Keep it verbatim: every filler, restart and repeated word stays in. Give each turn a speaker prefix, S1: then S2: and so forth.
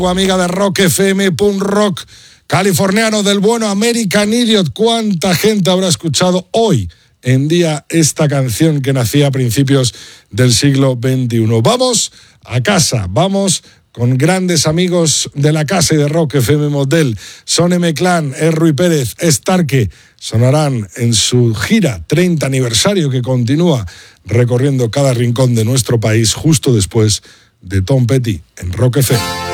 S1: Tu amiga de Rock F M, punk rock californiano del bueno American Idiot. ¿Cuánta gente habrá escuchado hoy en día esta canción que nacía a principios del siglo veintiuno? Vamos a casa, vamos con grandes amigos de la casa y de Rock F M Model. Son M-Clan, es Rui Pérez, es Tarque. Sonarán en su gira treinta aniversario que continúa recorriendo cada rincón de nuestro país justo después de Tom Petty en Rock F M.